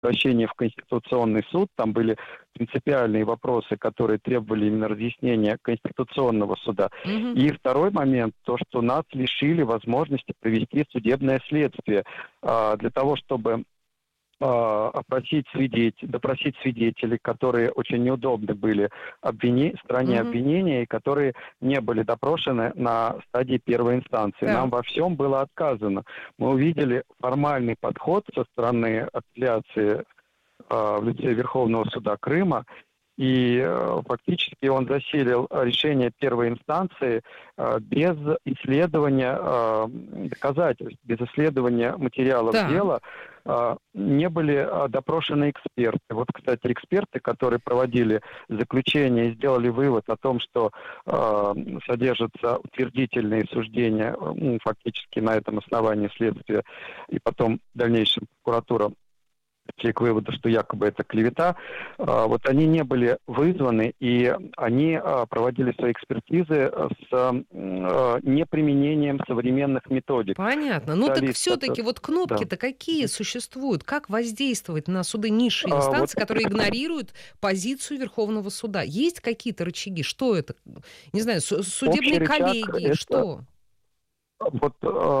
обращение в Конституционный суд. Там были принципиальные вопросы, которые требовали именно разъяснения Конституционного суда. И второй момент, то, что нас лишили возможности провести судебное следствие для того, чтобы допросить свидетелей, которые очень неудобны были стороне обвинения и которые не были допрошены на стадии первой инстанции. Да. Нам во всем было отказано. Мы увидели формальный подход со стороны апелляции в лице Верховного суда Крыма, и фактически он заселил решение первой инстанции без исследования доказательств, без исследования материалов дела. Не были допрошены эксперты. Вот, кстати, эксперты, которые проводили заключение и сделали вывод о том, что содержатся утвердительные суждения, фактически на этом основании следствия, и потом в дальнейшем прокуратура пришли к выводу, что якобы это клевета, вот они не были вызваны, и они проводили свои экспертизы с неприменением современных методик. Понятно. Ну так все-таки вот кнопки-то какие существуют? Как воздействовать на суды низшей инстанции, которые игнорируют позицию Верховного суда? Есть какие-то рычаги? Что это? Не знаю, судебные коллегии, что? Вот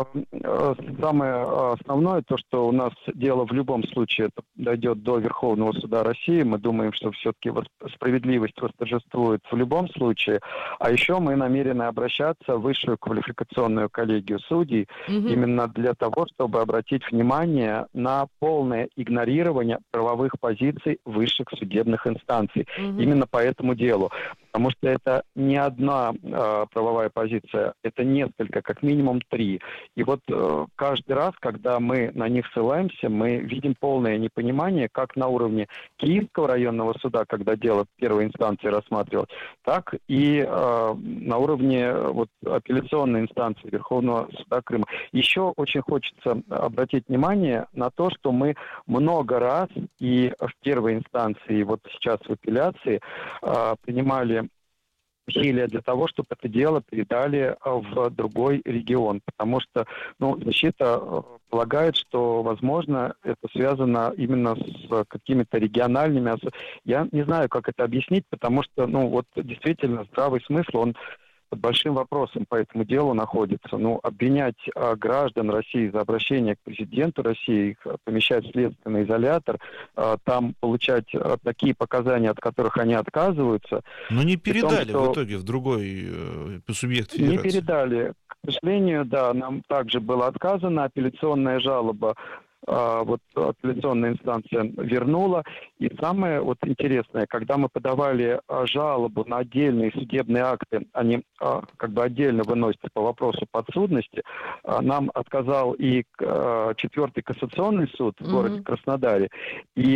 самое основное, то, что у нас дело в любом случае это дойдет до Верховного суда России. Мы думаем, что все-таки справедливость восторжествует в любом случае. А еще мы намерены обращаться в Высшую квалификационную коллегию судей именно для того, чтобы обратить внимание на полное игнорирование правовых позиций высших судебных инстанций. Именно по этому делу. Потому что это не одна правовая позиция, это несколько, как минимум 3. И вот каждый раз, когда мы на них ссылаемся, мы видим полное непонимание, как на уровне Киевского районного суда, когда дело первой инстанции рассматривалось, так и на уровне апелляционной инстанции Верховного суда Крыма. Еще очень хочется обратить внимание на то, что мы много раз и в первой инстанции, и вот сейчас в апелляции принимали усилия для того, чтобы это дело передали в другой регион. Потому что защита полагает, что, возможно, это связано именно с какими-то региональными... Я не знаю, как это объяснить, потому что, действительно, здравый смысл, он под большим вопросом по этому делу находится. Обвинять граждан России за обращение к президенту России, их помещать в следственный изолятор, там получать такие показания, от которых они отказываются. Но не передали в итоге в другой субъект федерации. Не передали. К сожалению, да, нам также было отказано. Апелляционная жалоба апелляционная инстанция вернула. И самое интересное, когда мы подавали жалобу на отдельные судебные акты, они отдельно выносятся по вопросу подсудности, нам отказал и 4-й кассационный суд в городе Краснодаре. И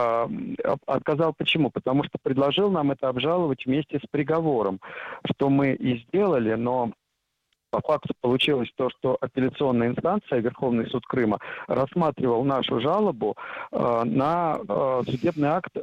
отказал почему? Потому что предложил нам это обжаловать вместе с приговором, что мы и сделали, но по факту получилось то, что апелляционная инстанция, Верховный суд Крыма, рассматривал нашу жалобу на судебный акт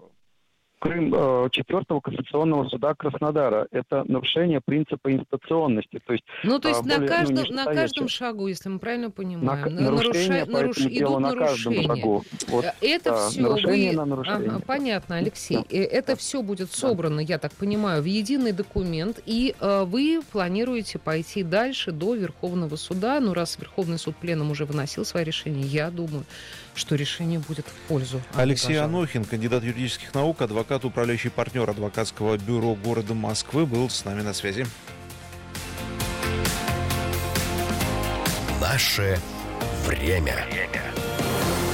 4-го кассационного суда Краснодара. Это нарушение принципа инстанционности. То есть на каждом шагу, если мы правильно понимаем, идут нарушения. Это все понятно, Алексей. Это все будет собрано, я так понимаю, в единый документ, и вы планируете пойти дальше до Верховного суда. Раз Верховный суд пленум уже выносил свои решения, я думаю, что решение будет в пользу. Алексей Анохин, кандидат юридических наук, адвокат, управляющий партнер адвокатского бюро города Москвы, был с нами на связи. Наше время.